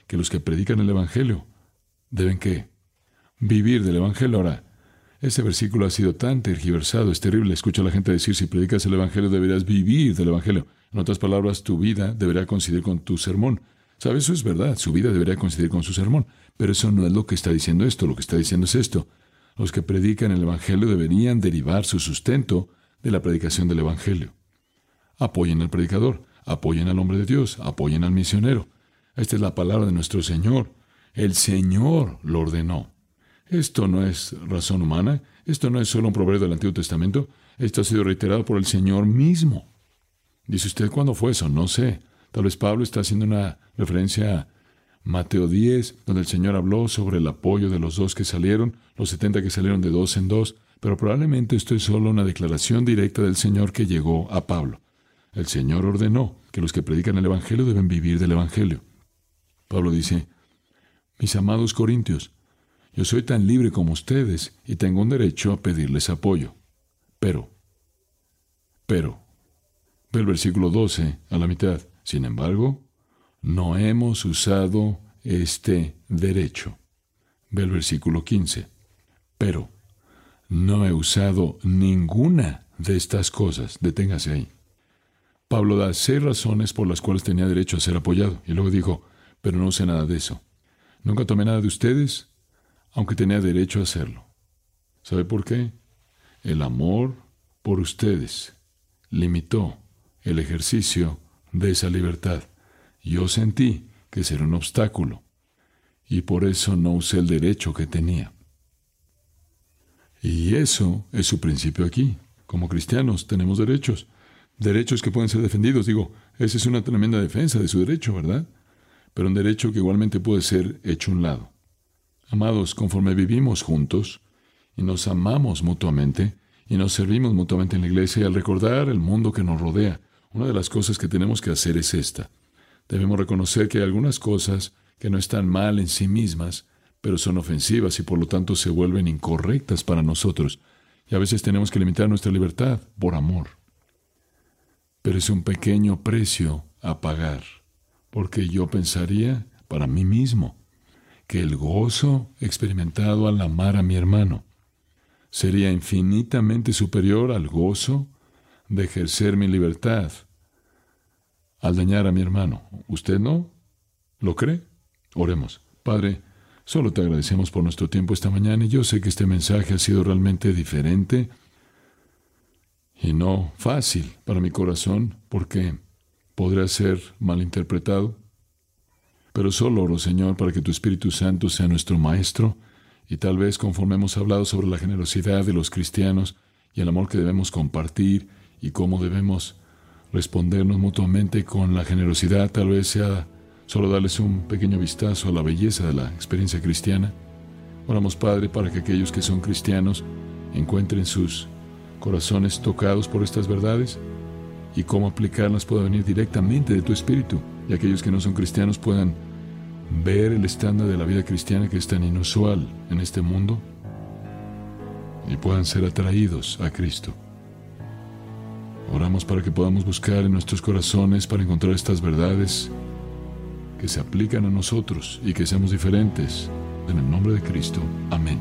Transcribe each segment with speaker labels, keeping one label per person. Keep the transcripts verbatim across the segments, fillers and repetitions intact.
Speaker 1: que los que predican el Evangelio deben, ¿qué? Vivir del Evangelio. Ahora, ese versículo ha sido tan tergiversado, es terrible. Escucho a la gente decir, si predicas el Evangelio deberías vivir del Evangelio. En otras palabras, tu vida debería coincidir con tu sermón. ¿Sabes? Eso es verdad, su vida debería coincidir con su sermón. Pero eso no es lo que está diciendo esto. Lo que está diciendo es esto. Los que predican el Evangelio deberían derivar su sustento de la predicación del Evangelio. Apoyen al predicador, apoyen al hombre de Dios, apoyen al misionero. Esta es la palabra de nuestro Señor. El Señor lo ordenó. Esto no es razón humana, esto no es solo un proverbio del Antiguo Testamento, esto ha sido reiterado por el Señor mismo. Dice usted, ¿cuándo fue eso? No sé. Tal vez Pablo está haciendo una referencia a Mateo diez, donde el Señor habló sobre el apoyo de los dos que salieron, los setenta que salieron de dos en dos, pero probablemente esto es solo una declaración directa del Señor que llegó a Pablo. El Señor ordenó que los que predican el Evangelio deben vivir del Evangelio. Pablo dice, mis amados corintios, yo soy tan libre como ustedes y tengo un derecho a pedirles apoyo. Pero, pero, ve el versículo doce a la mitad. Sin embargo, no hemos usado este derecho. Ve el versículo quince. Pero, no he usado ninguna de estas cosas. Deténgase ahí. Pablo da seis razones por las cuales tenía derecho a ser apoyado. Y luego dijo, pero no usé nada de eso. Nunca tomé nada de ustedes, aunque tenía derecho a hacerlo. ¿Sabe por qué? El amor por ustedes limitó el ejercicio de esa libertad. Yo sentí que ese era un obstáculo, y por eso no usé el derecho que tenía. Y eso es su principio aquí. Como cristianos tenemos derechos, derechos que pueden ser defendidos. Digo, esa es una tremenda defensa de su derecho, ¿verdad? Pero un derecho que igualmente puede ser hecho a un lado. Amados, conforme vivimos juntos y nos amamos mutuamente y nos servimos mutuamente en la iglesia, y al recordar el mundo que nos rodea, una de las cosas que tenemos que hacer es esta. Debemos reconocer que hay algunas cosas que no están mal en sí mismas, pero son ofensivas y por lo tanto se vuelven incorrectas para nosotros. Y a veces tenemos que limitar nuestra libertad por amor. Pero es un pequeño precio a pagar, porque yo pensaría para mí mismo que el gozo experimentado al amar a mi hermano sería infinitamente superior al gozo de ejercer mi libertad al dañar a mi hermano. ¿Usted no lo cree? Oremos. Padre, solo te agradecemos por nuestro tiempo esta mañana, y yo sé que este mensaje ha sido realmente diferente y no fácil para mi corazón, porque podría ser malinterpretado. Pero solo oro, Señor, para que tu Espíritu Santo sea nuestro Maestro, y tal vez conforme hemos hablado sobre la generosidad de los cristianos y el amor que debemos compartir y cómo debemos respondernos mutuamente con la generosidad, tal vez sea solo darles un pequeño vistazo a la belleza de la experiencia cristiana. Oramos, Padre, para que aquellos que son cristianos encuentren sus corazones tocados por estas verdades y cómo aplicarlas pueda venir directamente de tu Espíritu, y aquellos que no son cristianos puedan ver el estándar de la vida cristiana que es tan inusual en este mundo y puedan ser atraídos a Cristo. Oramos para que podamos buscar en nuestros corazones para encontrar estas verdades que se aplican a nosotros y que seamos diferentes. En el nombre de Cristo. Amén.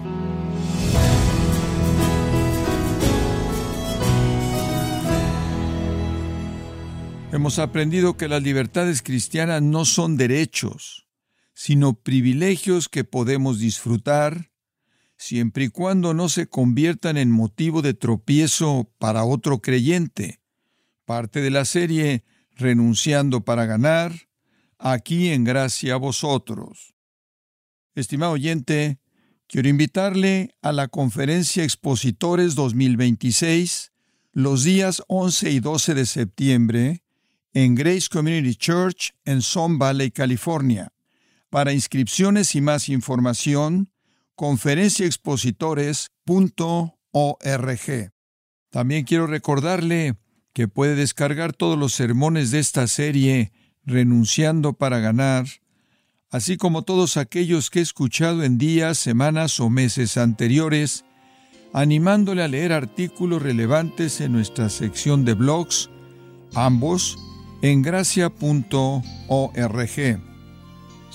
Speaker 2: Hemos aprendido que las libertades cristianas no son derechos, sino privilegios que podemos disfrutar, siempre y cuando no se conviertan en motivo de tropiezo para otro creyente. Parte de la serie Renunciando para ganar, aquí en Gracia a Vosotros. Estimado oyente, quiero invitarle a la Conferencia Expositores dos mil veintiséis, los días once y doce de septiembre, en Grace Community Church en Sun Valley, California. Para inscripciones y más información, conferencia expositores punto org. También quiero recordarle que puede descargar todos los sermones de esta serie Renunciando para ganar, así como todos aquellos que he escuchado en días, semanas o meses anteriores, animándole a leer artículos relevantes en nuestra sección de blogs, ambos en gracia punto org.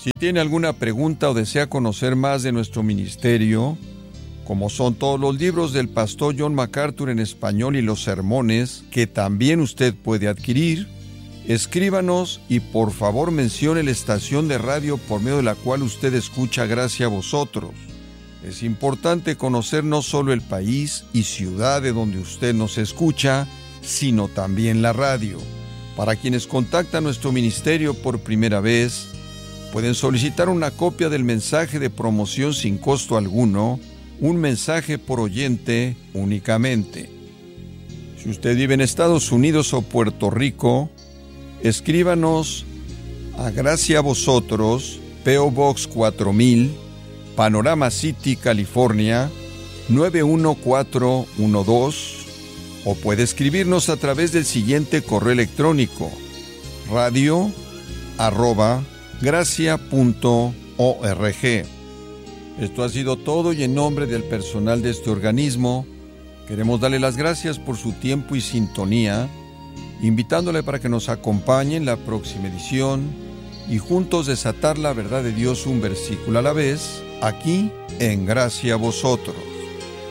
Speaker 2: Si tiene alguna pregunta o desea conocer más de nuestro ministerio, como son todos los libros del pastor John MacArthur en español y los sermones, que también usted puede adquirir, escríbanos y por favor mencione la estación de radio por medio de la cual usted escucha Gracia a Vosotros. Es importante conocer no solo el país y ciudad de donde usted nos escucha, sino también la radio. Para quienes contactan nuestro ministerio por primera vez, pueden solicitar una copia del mensaje de promoción sin costo alguno, un mensaje por oyente únicamente. Si usted vive en Estados Unidos o Puerto Rico, escríbanos a Gracia a Vosotros, P O Box cuatro mil, Panorama City, California, nueve uno cuatro uno dos, o puede escribirnos a través del siguiente correo electrónico: radio arroba gracia punto org. Esto ha sido todo y en nombre del personal de este organismo, queremos darle las gracias por su tiempo y sintonía, invitándole para que nos acompañe en la próxima edición y juntos desatar la verdad de Dios un versículo a la vez, aquí en Gracia a Vosotros.